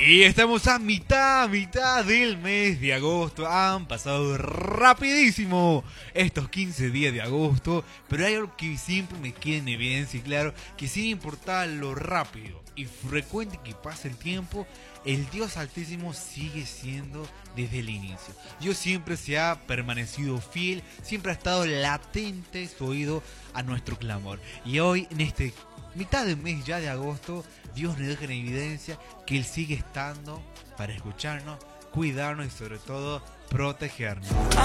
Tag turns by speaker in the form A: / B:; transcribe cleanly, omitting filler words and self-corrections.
A: Y estamos a mitad del mes de agosto. Han pasado rapidísimo estos 15 días de agosto. Pero hay algo que siempre me queda en evidencia y claro, que sin importar lo rápido y frecuente que pase el tiempo, el Dios Altísimo sigue siendo desde el inicio. Dios siempre se ha permanecido fiel, siempre ha estado latente su oído a nuestro clamor. Y hoy, en este mitad del mes ya de agosto, Dios nos deja en evidencia que Él sigue estando para escucharnos, cuidarnos y sobre todo protegernos.